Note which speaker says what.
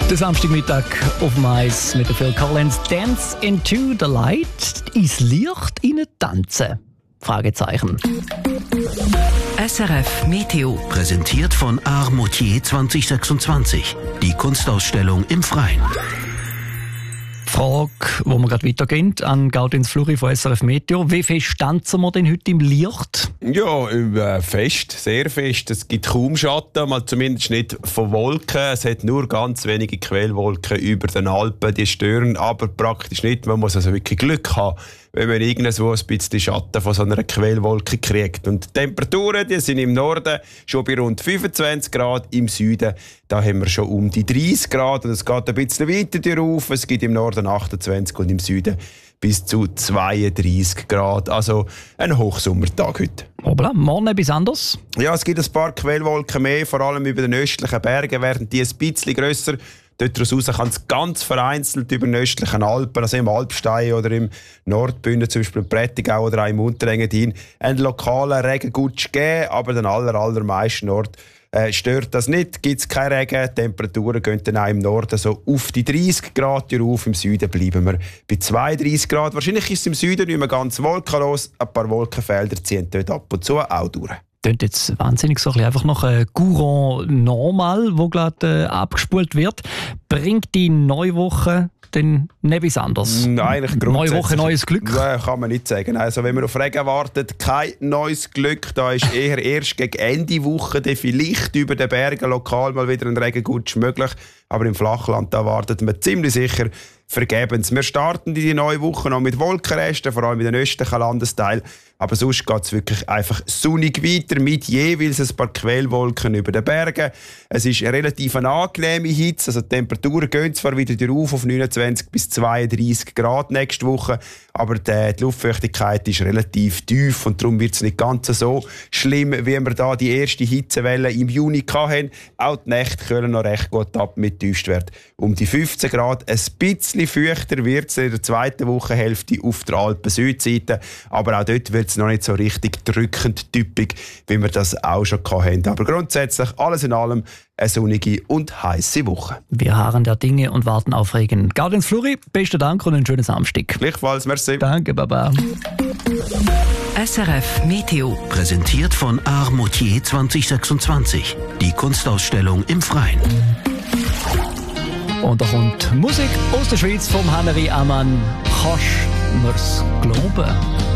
Speaker 1: Der Samstagmittag auf dem Eis mit der Phil Collins. Dance into the light. Ins Licht hinein tanzen? Fragezeichen.
Speaker 2: SRF Meteo.
Speaker 3: Präsentiert von Art Moutier 2026. Die Kunstausstellung im Freien.
Speaker 1: Frage, wo wir gerade weitergehen, an Gaudenz Fluri von SRF Meteo. Wie fest tanzen wir denn heute im Licht?
Speaker 4: Ja, fest, sehr fest. Es gibt kaum Schatten, mal zumindest nicht von Wolken. Es hat nur ganz wenige Quellwolken über den Alpen, die stören aber praktisch nicht. Man muss also wirklich Glück haben, wenn man irgendwo ein bisschen Schatten von so einer Quellwolke kriegt. Und die Temperaturen, die sind im Norden schon bei rund 25 Grad, im Süden da haben wir schon um die 30 Grad und es geht ein bisschen weiter rauf. Es gibt im Norden 28 und im Süden bis zu 32 Grad. Also ein Hochsommertag heute.
Speaker 1: Hoppla, morgen etwas anderes?
Speaker 4: Ja, es gibt ein paar Quellwolken mehr, vor allem über den östlichen Bergen werden die ein bisschen grösser. Dort raus kann es ganz vereinzelt über den östlichen Alpen, also im Alpstein oder im Nordbünden, zum Beispiel im Prättigau oder auch im Unterengadin, einen lokalen Regengutsch geben, aber den allermeisten Ort stört das nicht, gibt es keinen Regen. Die Temperaturen gehen dann auch im Norden so auf die 30 Grad rauf. Im Süden bleiben wir bei 32 Grad. Wahrscheinlich ist es im Süden nicht mehr ganz wolkenlos. Ein paar Wolkenfelder ziehen dort ab und zu auch durch.
Speaker 1: Klingt jetzt wahnsinnig so ein bisschen einfach noch ein Courant normal, wo gerade abgespult wird. Bringt die neue Woche denn nicht etwas anderes?
Speaker 4: Eigentlich
Speaker 1: neue Woche, neues Glück?
Speaker 4: Nein, kann man nicht sagen. Also, wenn man auf Regen wartet, kein neues Glück. Da ist eher erst gegen Ende Woche vielleicht über den Bergen lokal mal wieder ein Regengutsch möglich. Aber im Flachland da wartet man ziemlich sicher vergebens. Wir starten die neue Woche noch mit Wolkenresten, vor allem in den östlichen Landesteilen. Aber sonst geht es wirklich einfach sonnig weiter mit jeweils ein paar Quellwolken über den Bergen. Es ist eine relativ angenehme Hitze, also die Temperaturen gehen zwar wieder rauf auf 29 bis 32 Grad nächste Woche, aber die Luftfeuchtigkeit ist relativ tief und darum wird es nicht ganz so schlimm, wie wir da die erste Hitzewelle im Juni hatten. Auch die Nächte können noch recht gut ab mit Tiefstwert um die 15 Grad. Ein bisschen feuchter wird es in der zweiten Wochenhälfte auf der Alpen-Südseite, aber auch dort wird es noch nicht so richtig drückend typisch, wie wir das auch schon hatten. Aber grundsätzlich alles in allem eine sonnige und heisse Woche.
Speaker 1: Wir harren der Dinge und warten auf Regen. Gaudenz Fluri, besten Dank und einen schönen Samstag.
Speaker 4: Gleichfalls, merci.
Speaker 1: Danke, Baba.
Speaker 2: SRF Meteo.
Speaker 3: Präsentiert von Art Moutier 2026. Die Kunstausstellung im Freien.
Speaker 1: Und da kommt Musik aus der Schweiz vom Haneri Amann. Kannst mir's glauben?